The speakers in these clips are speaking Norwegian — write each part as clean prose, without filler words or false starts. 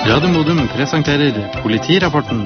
Radio Modum presenterer politirapporten.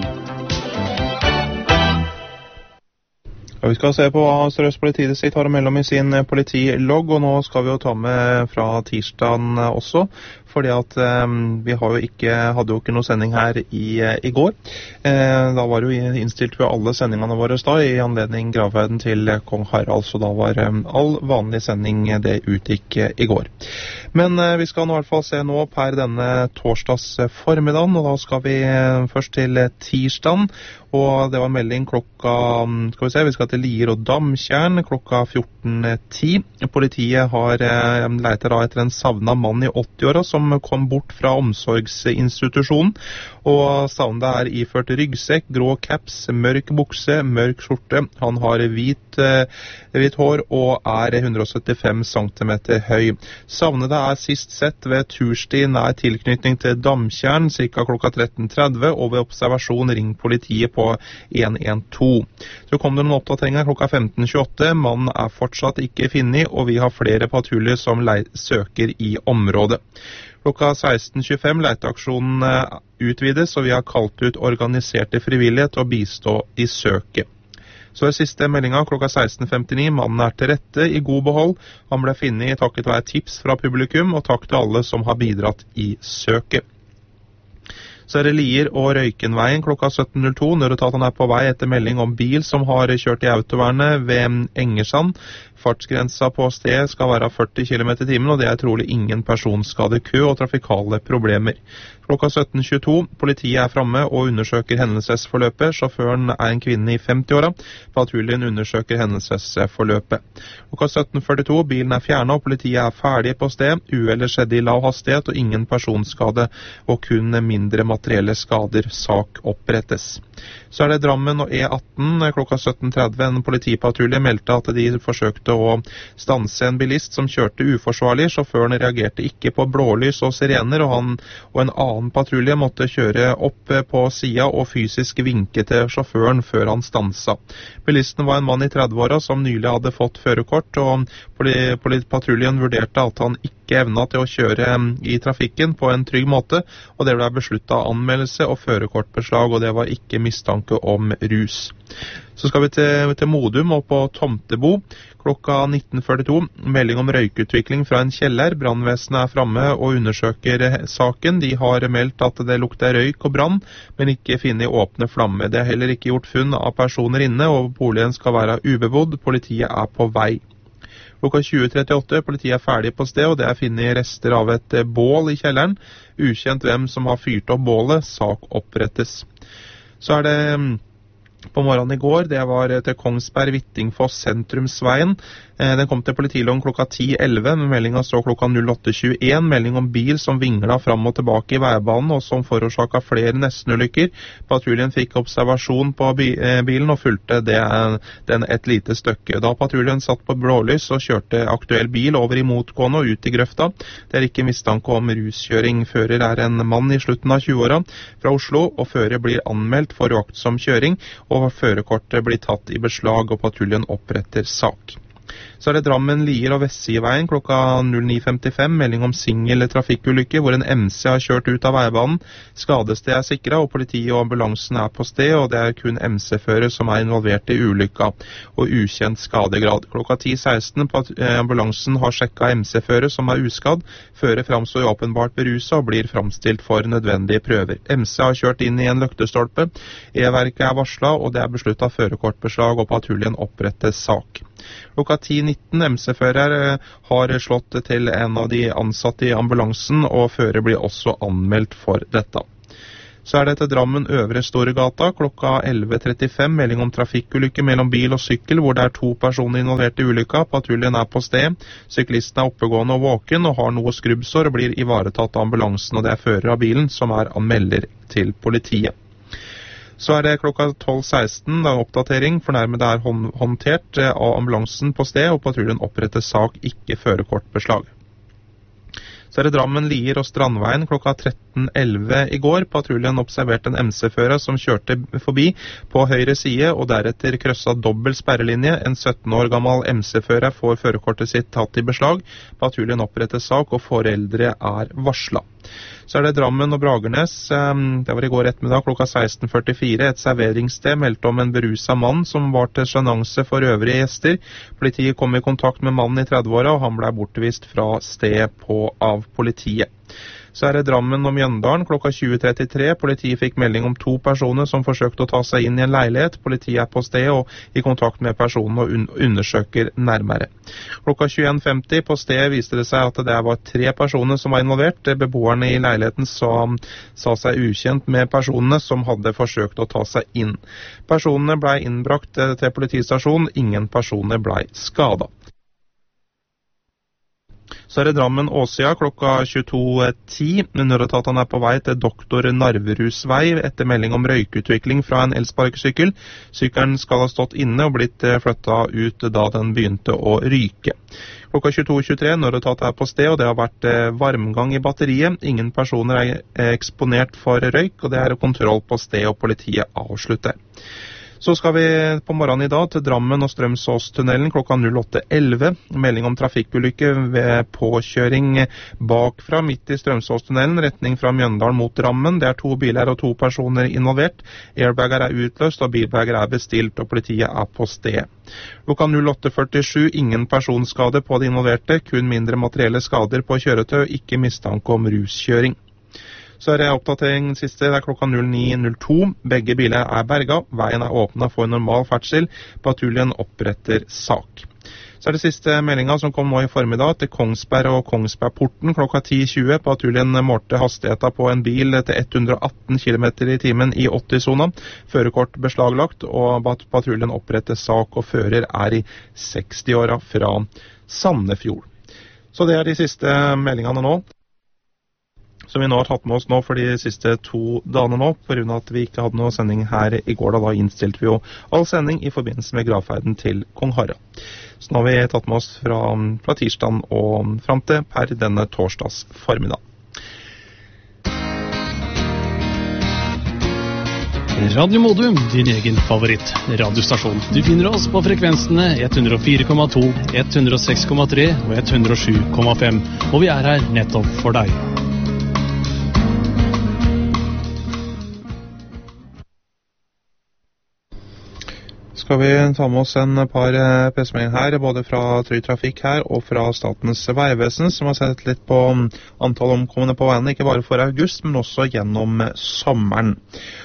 Og vi skal se på hva Sør-Øst politidistrikt har å melde om i sin politilogg, og nå skal vi jo ta med fra tirsdagen også, fordi at vi hadde jo ikke noe sending her i går. Da var jo innstilt ved alle sendingene våre i anledning gravferden til kong Harald, så da var all vanlig sending det utgikk i går. Men vi skal nå i hvert fall se nå per denne torsdags formiddagen, og da skal vi først til tirsdagen, og det var melding klokka, vi skal til Lier og Damtjern klokka 14:10. Politiet har leter da etter en savnet mann i 80-åra som kom bort fra omsorgsinstitusjonen, og savnet iført ryggsekk, grå caps, mørk bukse, mørk skjorte. Han har hvit hår og 175 cm høy. Savnede sist sett ved tursti nær tilknytning til Damtjern, ca. klokka 13:30, og ved observasjon ring politiet på 112. Så kom det noen oppdateringer klokka 15:28. Mannen fortsatt ikke funnet, og vi har flere patruljer som søker i området. Klokka 16:25 leteaksjonen utvides, og vi har kalt ut organiserte frivillige til å bistå i søket. Så siste meldinga klokka 16:59, mannen til rette i god behold. Han ble funnet takket være tips fra publikum, og takk til alle som har bidratt i søket. Så det Lier og Røykenveien klokka 17:02. Nødetaten på vei etter melding om bil som har kjørt i autovernet ved Engersand. Fartsgrensa på stedet skal være 40 km i timen, og det trolig ingen personskadekø og trafikale problemer. Klokka 17:22. Politiet fremme og undersøker hendelsesforløpet. Sjåføren en kvinne i 50-åra. Patruljen undersøker hendelsesforløpet. Klokka 17:42. Bilen fjernet, og politiet ferdig på sted. Uhellet skjedde i lav hastighet og ingen personskade, og kun mindre materielle skader. Sak opprettes. Så det Drammen og E18 klokka 17:30. En politipatrulje meldte at de forsøkte å stanse en bilist som kjørte uforsvarlig. Sjåføren reagerte ikke på blålys og sirener, og han og en annen patrulje måtte kjøre opp på sida og fysisk vinke til sjåføren før han stansa. Bilisten var en mann i 30-åra som nylig hadde fått førerkort, og patruljen vurderte at han ikke evnet til å kjøre i trafikken på en trygg måte, og det ble besluttet anmeldelse og førerkortbeslag, og det var ikke mistanke om rus. Så skal vi til Modum og på Tomtebo. Klokka 19:42, melding om røykutvikling fra en kjeller. Brannvesenet fremme og undersøker saken. De har meldt at det lukter røyk og brann, men ikke funnet åpne flamme. Det heller ikke gjort funn av personer inne, og boligen skal være ubebodd. Politiet på vei. Klokka 20:38, politiet ferdig på sted, og det funnet rester av et bål i kjelleren. Ukjent hvem som har fyrt opp bålet. Sak opprettes. Så det på morgenen i går, det var til Kongsberg, Hvittingfoss, Sentrumsveien. Den kom til politiloggen klokka 10:11, men meldingen står klokka 08:21. Melding om bil som vinglet fram og tilbake i veibanen, og som forårsaket flere nestenulykker. Patruljen fikk observasjon på bilen og fulgte den et lite stykke. Da patruljen satt på blålys og kjørte aktuell bil over i motgående og ut i grøfta. Det ikke mistanke om ruskjøring. Fører en mann i slutten av 20-åra fra Oslo, og fører blir anmeldt for uaktsom kjøring, og førerkortet blir tatt i beslag, og patruljen oppretter sak. Så det Drammen, Lier og Vestsiveien klokka 09:55, melding om singel trafikkulykke hvor en MC har kjørt ut av veibanen. Skadested sikret, og politiet og ambulansen på sted, og det kun MC-fører som involvert i ulykka, og ukjent skadegrad. Klokka 10:16, ambulansen har sjekket MC-fører som uskadd. Fører framstår åpenbart beruset og blir framstilt for nødvendige prøver. MC har kjørt inn i en løktestolpe. E-verket varslet, og det besluttet førerkortbeslag, og patruljen oppretter sak. Klokka 10:19, MC-fører har slått til en av de ansatte i ambulansen, og fører blir også anmeldt for dette. Så det til Drammen Øvre Storegata klokka 11:35, melding om trafikkulykke mellom bil og sykkel, hvor det 2 personer involvert i ulykka. Patruljen på sted. Syklisten oppegående og våken og har noe skrubbsår og blir ivaretatt av ambulansen, og det fører av bilen som melder til politiet. Så det klokka 12:16, oppdatering. Fornærmede håndtert av ambulansen på sted, og patruljen oppretter sak, ikke førerkortbeslag. Så det Drammen, Lier og Strandveien klokka 13:11 i går. Patruljen observerte en MC-fører som kjørte forbi på høyre side, og deretter krysset dobbelt sperrelinje. En 17 år gammel MC-fører får førerkortet sitt tatt i beslag. Patruljen oppretter sak, og foreldre varslet. Så det Drammen og Bragernes, det var i går ettermiddag klokka 16:44. Et serveringssted meldte om en beruset mann som var til sjenanse for øvrige gjester. Politiet kom i kontakt med mannen i 30-åra, og han ble bortvist fra stedet av politiet. Så det Drammen og Mjøndalen klokka 20:33. Politiet fikk melding om 2 personer som forsøkte å ta seg inn i en leilighet. Politiet på stedet og i kontakt med personen og undersøker nærmere. Klokka 21:50 på stedet viste det seg at det var 3 personer som var involvert. Beboerne i leiligheten sa seg ukjent med personene som hadde forsøkt å ta seg inn. Personene ble innbrakt til politistasjonen. Ingen personer ble skadet. Så det Drammen Åsia klokka 22:10. Nødetatene på vei til Doktor Narverus vei etter melding om røykutvikling fra en elsparkesykkel. Sykkelen skal ha stått inne og blitt flyttet ut da den begynte å ryke. Klokka 22:23. Nødetatet på sted, og det har vært varmgang i batteriet. Ingen personer er eksponert for røyk, og det er kontroll på sted, og politiet avslutter. Så skal vi på morgenen i dag til Drammen og Strømsåstunnelen klokka 08:11. Melding om trafikkulykke ved påkjøring bakfra midt i Strømsåstunnelen, retning fra Mjøndalen mot Drammen. Det er 2 biler og 2 personer involvert. Airbager er utløst og bilbager er bestilt, og politiet er på sted. Klokka 08:47. Ingen personskade på de involverte, kun mindre materielle skader på kjøretøy, ikke mistanke om ruskjøring. Så det oppdatering siste, det klokka 09:02. Begge biler er berga. Veien er åpnet for normal ferdsel. Patruljen oppretter sak. Så det siste meldinga som kom nå i formiddag til Kongsberg og Kongsbergporten klokka 10:20. Patruljen målte hastigheten på en bil til 118 km i timen i 80-sona. Førerkort beslaglagt, og patruljen oppretter sak, og fører er i 60-åra fra Sandefjord. Så det de siste meldingene nå, som vi nå har tatt med oss nå for de siste 2 dagene nå, på grunn av at vi ikke hadde noe sending her i går. Da innstilte vi jo all sending i forbindelse med gravferden til Kong Harald. Så nå har vi tatt med oss fra tirsdagen og frem til per denne torsdags formiddag. Radio Modum, din egen favoritt radiostasjon. Du finner oss på frekvensene 104,2, 106,3 og 107,5, og vi er her nettopp for deg. Skal vi ta med oss en par pressemeldinger her, både fra Trygg Trafikk her og fra Statens vegvesen, som har sett litt på antall omkomne på veiene, ikke bare for august, men også gjennom sommeren.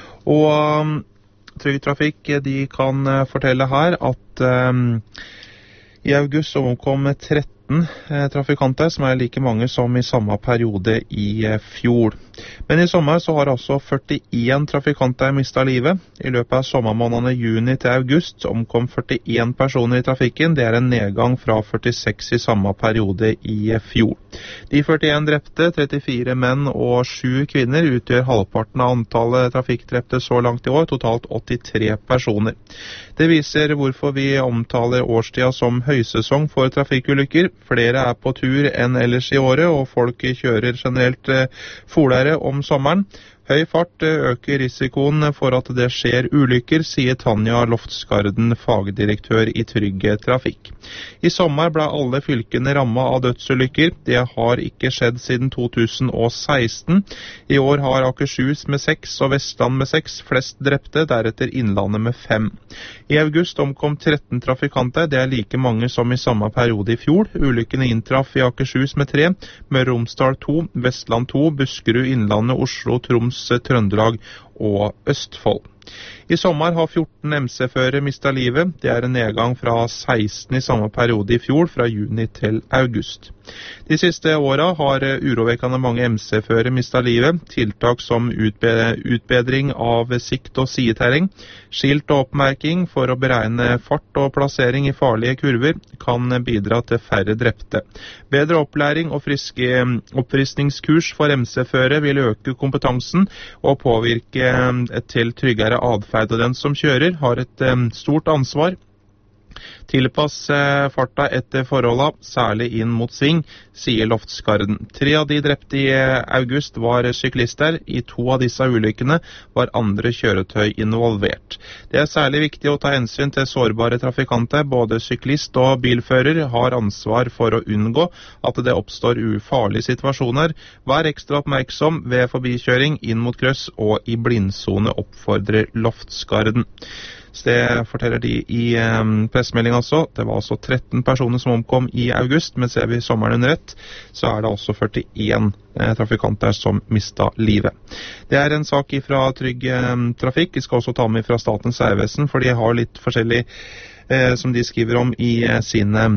Og Trygg Trafikk, de kan fortelle her at i august omkom 13 trafikanter, som er like mange som i samme periode i fjor. Men i sommer så har altså 41 trafikanter mistet livet. I løpet av sommermånedene juni til august omkom 41 personer i trafikken. Det er en nedgang fra 46 i samme periode i fjor. De 41 drepte, 34 menn og 7 kvinner, utgjør halvparten av antallet trafikkdrepte så langt i år, totalt 83 personer. Det viser hvorfor vi omtaler årstida som høysesong for trafikkulykker. Flere er på tur enn ellers i året, og folk kjører generelt fortere om sommeren. Høy fart øker risikoen for at det skjer ulykker, sier Tanja Loftsgarden, fagdirektør i Trygg Trafikk. I sommer ble alle fylkene rammet av dødsulykker. Det har ikke skjedd siden 2016. I år har Akershus med 6 og Vestland med 6 flest drepte, deretter Innlandet med 5. I august omkom 13 trafikanter. Det er like mange som i samme periode i fjor. Ulykkene inntraff i Akershus med 3, Møre og Romsdal 2, Vestland 2, Buskerud, Innlandet, Oslo, Troms, Trøndelag og Østfold. I sommer har 14 MC-førere mistet livet. Det er en nedgang fra 16 i samme periode i fjor, fra juni til august. De siste årene har urovekkende mange MC-førere mistet livet. Tiltak som utbedring av sikt- og sideterreng, skilt og oppmerking for å beregne fart og plassering i farlige kurver kan bidra til færre drepte. Bedre opplæring og friske oppfriskningskurs for MC-førere vil øke kompetansen og påvirke til tryggere atferd. Og den som kjører har et stort ansvar Tilpass farta etter forholda, særlig inn mot sving, sier Loftsgarden. 3 av de drepte i august var syklister. I 2 av disse ulykkene var andre kjøretøy involvert. Det er særlig viktig å ta hensyn til sårbare trafikanter. Både syklist og bilfører har ansvar for å unngå at det oppstår ufarlige situasjoner. Vær ekstra oppmerksom ved forbikjøring inn mot kryss og i blindsone, oppfordrer Loftsgarden. Så det forteller de i pressemeldingen også. Det var altså 13 personer som omkom i august, men ser vi sommeren under ett, så er det også 41 trafikanter som mistet livet. Det er en sak fra Trygg Trafikk. De skal også ta med fra Statens vegvesen, for de har litt forskjellig som de skriver om i sine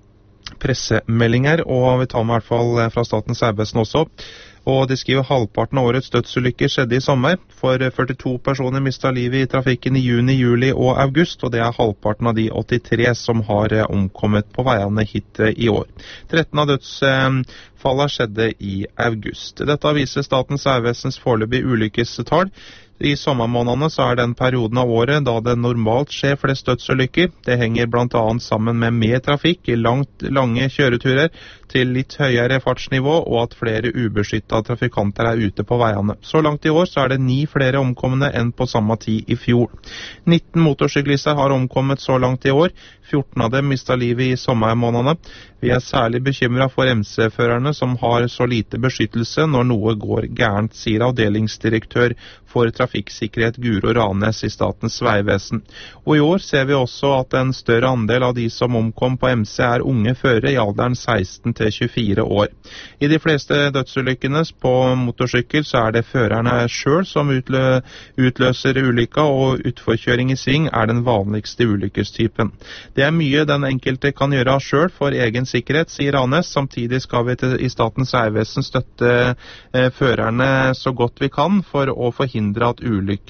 pressemeldinger, og vi tar med i hvert fall fra Statens vegvesen også. Og de skriver halvparten av årets dødsulykker skjedde i sommer. For 42 personer mistet livet i trafikken i juni, juli og august, og det er halvparten av de 83 som har omkommet på veiene hit i år. 13 av dødsfallene skjedde i august. Dette viser Statens vegvesens foreløpige ulykkestall. I sommermånedene så er den perioden av året da det normalt skjer flest dødsulykker. Det henger blant annet sammen med mer trafikk, lange kjøreturer til litt høyere fartsnivå og at flere ubeskyttede trafikanter er ute på veiene. Så langt i år så er det 9 flere omkomne enn på samme tid i fjor. 19 motorsyklister har omkommet så langt i år. 14 av dem mistet livet i sommermånedene. Vi er særlig bekymret for MC-førerne som har så lite beskyttelse når noe går gærent, sier avdelingsdirektør for trafikksikkerhet Guro Ranes i Statens vegvesen. Og i år ser vi også at en større andel av de som omkom på MC er unge førere i alderen 16 til 24 år. I de fleste dødsulykkene på motorsykkel så er det førerne selv som utløser ulykka, og utforkjøring i sving er den vanligste ulykkestypen. Det er mye den enkelte kan gjøre selv for egen sikkerhet, sier Ranes. Samtidig skal vi i Statens vegvesen støtte førerne så godt vi kan for å forhindre at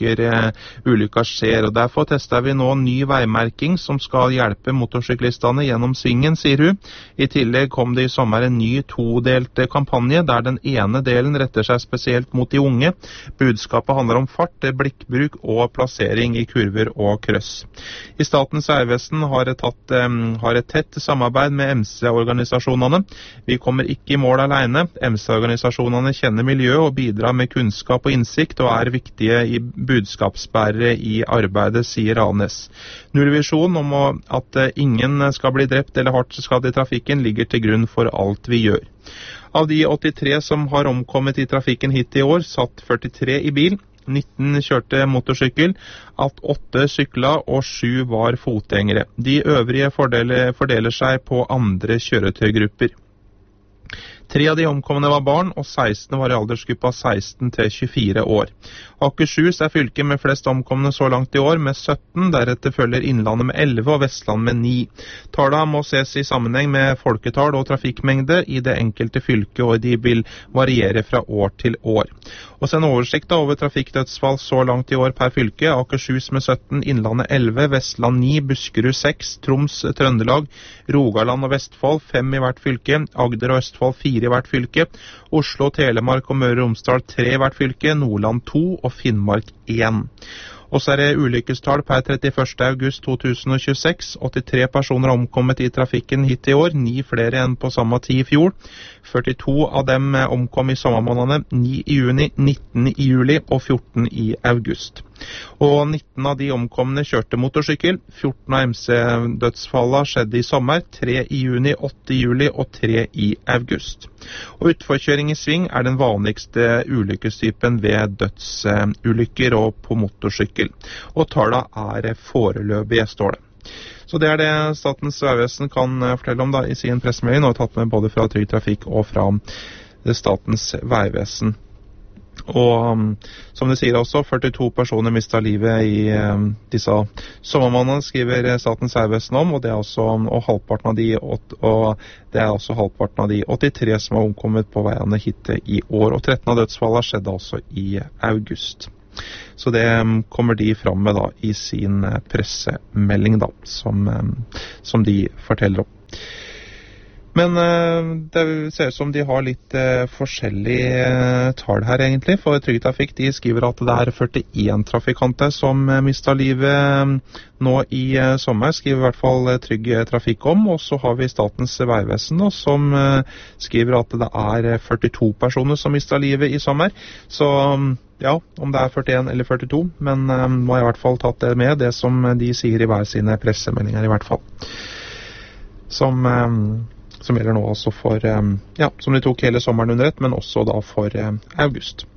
ulykker skjer. Og derfor tester vi nå ny veimerking som skal hjelpe motorsyklistene gjennom svingen, sier hun. I tillegg kom det i sommer en ny todelt kampanje, der den ene delen retter seg spesielt mot de unge. Budskapet handler om fart, blikkbruk og plassering i kurver og kryss. I Statens vegvesen har et tett samarbeid med MC-organisasjonene. Vi kommer ikke i mål alene. MC-organisasjonene kjenner miljøet og bidrar med kunnskap og innsikt, og er viktige i budskapsbærere i arbeidet, sier Ranes. Nullvisjonen om at ingen skal bli drept eller hardt skadd i trafikken ligger til grunn for alt vi gjør. Av de 83 som har omkommet i trafikken hit i år, satt 43 i bil. 19 kjørte motorsykkel, at 8 sykla og 7 var fotgjengere. De øvrige fordeler seg på andre kjøretøygrupper. 3 av de omkomne var barn, og 16 var i aldersgruppa 16 til 24 år. Akershus er fylket med flest omkomne så langt i år, med 17, deretter følger Innlandet med 11 og Vestland med 9. Tallene må ses i sammenheng med folketall og trafikkmengde i det enkelte fylket, og de vil variere fra år til år. Og så en oversikt over trafikkdødsfall så langt i år per fylke: Akershus med 17, Innlandet 11, Vestland 9, Buskerud 6, Troms, Trøndelag, Rogaland og Vestfold 5 i hvert fylke, Agder og Østfold 4 i hvert fylke, Oslo, Telemark og Møre og Romsdal 3 i hvert fylke, Nordland 2 og Finnmark 1. Og så er det ulykkestall per 31. august 2026. 83 personer har omkommet i trafikken hit i år, 9 flere enn på samme tid i fjor. 42 av dem omkom i sommermånedene, 9 i juni, 19 i juli og 14 i august. Og 19 av de omkomne kjørte motorsykkel. 14 av MC-dødsfallene skjedde i sommer, 3 i juni, 8 i juli og 3 i august. Og utforkjøring i sving er den vanligste ulykkestypen ved dødsulykker og på motorsykkel. Og tallene er foreløpige, står det. Så det er det Statens vegvesen kan fortelle om da i sin pressemelding, og tatt med både fra Trygg Trafikk og fra Statens vegvesen. Og som det sier også, 42 personer mistet livet i disse sommermånedene, skriver Statens vegvesen om, og det er også halvparten av de 83 som har omkommet på veiene hit i år. Og 13 av dødsfallene skjedde altså i august. Så det kommer de fram med da i sin pressemelding da, som de forteller om. Men det ser ut som de har litt forskjellige tall her egentlig, for Trygg Trafikk de skriver at det 41 trafikanter som mistet livet nå i sommer, skriver i hvert fall Trygg Trafikk om, og så har vi Statens vegvesen nå, som skriver at det 42 personer som mistet livet i sommer, så ja, om det 41 eller 42, men nå har jeg i hvert fall tatt det med, det som de sier i hver sine pressemeldinger i hvert fall, som gjelder nå også for, ja, som de tok hele sommeren under ett, men også da for august.